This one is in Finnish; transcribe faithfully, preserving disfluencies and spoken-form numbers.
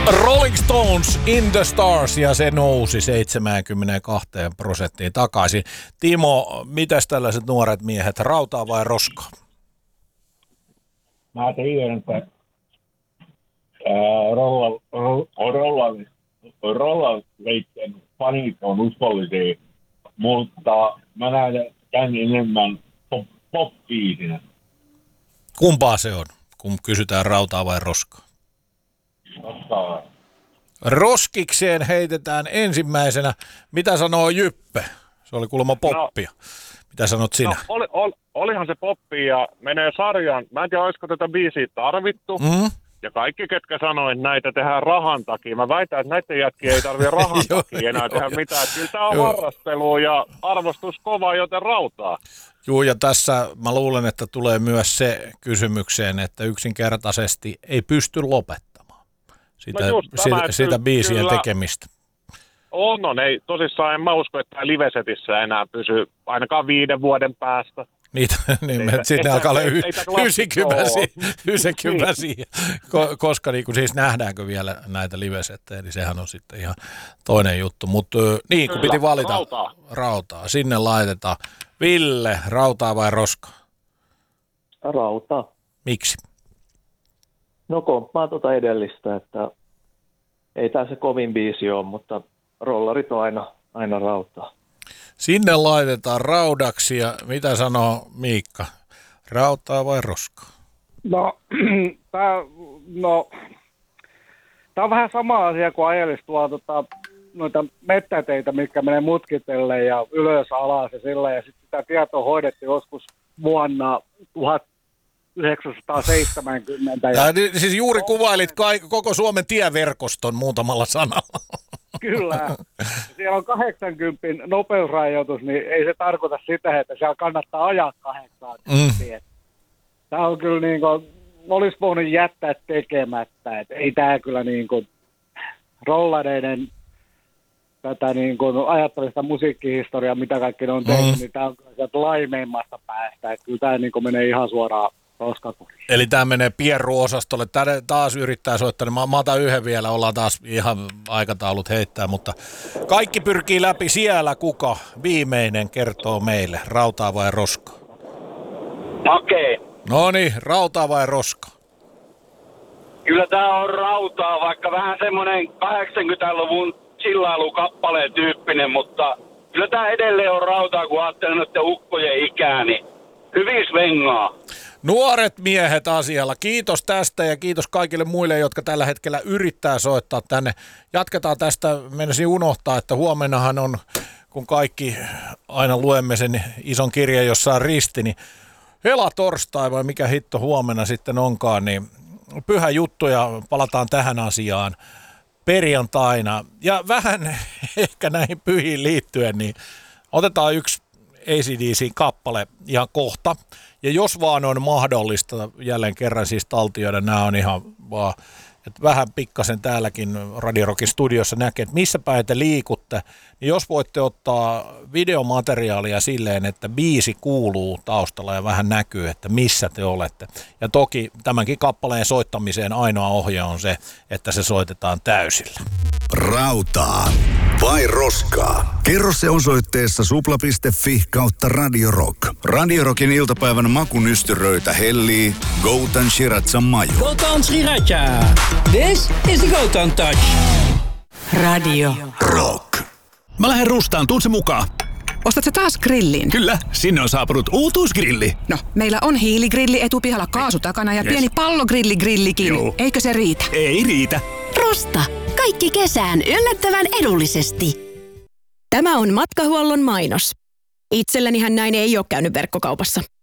Rolling Stones in the Stars, ja se nousi seitsemänkymmentäkaksi prosenttiin takaisin. Timo, mitäs tällaiset nuoret miehet, rautaa vai roskaa? Mä tiedän, että rolla, rolla, rollaveitten fanit on uskollisia, mutta mä näen tämän enemmän pop, pop-biisinä. Kumpaa se on, kun kysytään rautaa vai roskaa? Roskaa. Roskikseen heitetään ensimmäisenä. Mitä sanoo Jyppe? Se oli kuulemma poppia. No, mitä sanot sinä? No, oli, oli, olihan se poppi ja menee sarjaan. Mä en tiedä, olisiko tätä biisiä tarvittu. Mm. Ja kaikki, ketkä sanoo, että näitä tehdään rahan takia. Mä väitän, että näiden jätkiä ei tarvitse rahan takia enää tehdä mitään. Että kyllä tämä on harrastelua ja arvostus kova, joten rautaa. Joo, ja tässä mä luulen, että tulee myös se kysymykseen, että yksinkertaisesti ei pysty lopettamaan sitä, no sitä, tämä, sitä biisien kyllä tekemistä. On, on. Ei, tosissaan en mä usko, että tämä livesetissä enää pysyy ainakaan viiden vuoden päästä. Niitä, niin me, sitten alkaa olla ysikymäsiä, koska niin kuin, siis nähdäänkö vielä näitä livesettejä, niin sehän on sitten ihan toinen juttu. Mutta niin, kun piti valita rautaa. rautaa, sinne laitetaan. Ville, rautaa vai roskaa? Rautaa. Miksi? No komppaan tuota edellistä, että ei tämä se kovin biisi ole, mutta rollarit on aina, aina rautaa. Sinne laitetaan raudaksi, ja mitä sanoo Miikka? Rautaa vai roskaa? No, tämä no, on vähän sama asia kuin ajelis tuolla tota, noita mettäteitä, mitkä menee mutkitelle ja ylös alas ja sillä. Ja sitten sitä tietoa hoidettiin joskus vuonna tuhatyhdeksänsataaseitsemänkymmentä. Ja, ja, siis juuri kuvailit kaik- koko Suomen tieverkoston muutamalla sanalla. Kyllä. Siellä on kahdeksankymmentä nopeusrajoitus, niin ei se tarkoita sitä, että siellä kannattaa ajaa kahdeksankymmentä. Mm. Tämä on kyllä niin kuin, olisi voinut jättää tekemättä. Että ei tämä kyllä niin kuin rollareiden tätä niin kuin ajattelin sitä musiikkihistoriaa, mitä kaikki ne on tehnyt, mm. niin tämä on sieltä laimeimmasta päästä. Että kyllä tämä niin kuin menee ihan suoraan roskakuriin. Eli tämä menee pierruosastolle. Tämä taas yrittää soittaa. Mä, mä otan yhden vielä, ollaan taas ihan aikataulut heittää, mutta kaikki pyrkii läpi siellä. Kuka viimeinen kertoo meille, rautaa vai roskaa? Okei. No niin, rautaa vai roskaa? Kyllä tämä on rautaa, vaikka vähän semmoinen kahdeksankymmentäluvun chillailukappaleen tyyppinen, mutta kyllä tämä edelleen on rautaa, kun ajattelen noiden ukkojen ikää, niin hyvin svengaa. Nuoret miehet asialla. Kiitos tästä ja kiitos kaikille muille, jotka tällä hetkellä yrittää soittaa tänne. Jatketaan tästä. Menisin unohtaa, että huomennahan on, kun kaikki aina luemme sen ison kirjan, jossa on risti, niin helatorstai vai mikä hitto huomenna sitten onkaan, niin pyhä juttu ja palataan tähän asiaan perjantaina. Ja vähän ehkä näihin pyhiin liittyen, niin otetaan yksi A C D C-kappale ihan kohta. Ja jos vaan on mahdollista, jälleen kerran siis taltioida, nämä on ihan vaan, että vähän pikkasen täälläkin Radio Rockin studiossa näkee, että missä päin te liikutte, niin jos voitte ottaa videomateriaalia silleen, että biisi kuuluu taustalla ja vähän näkyy, että missä te olette. Ja toki tämänkin kappaleen soittamiseen ainoa ohje on se, että se soitetaan täysillä. Rautaa vai roskaa? Kerro se osoitteessa supla piste fi kautta Radio Rock. Radio Rockin iltapäivän makunystyröitä hellii Goutan Shiratsan maju. Goutan Sriracha. This is the Goutan Touch. Radio Rock. Mä lähden rustaan, tuun se mukaan. Ostatko taas grillin? Kyllä, sinne on saapunut uutuusgrilli. No, meillä on hiiligrilli etupihalla kaasu takana ja yes. pieni pallogrilligrillikin. Joo. Eikö se riitä? Ei riitä. Rusta. Kaikki kesään yllättävän edullisesti. Tämä on Matkahuollon mainos. Itsellänihän näin ei ole käynyt verkkokaupassa.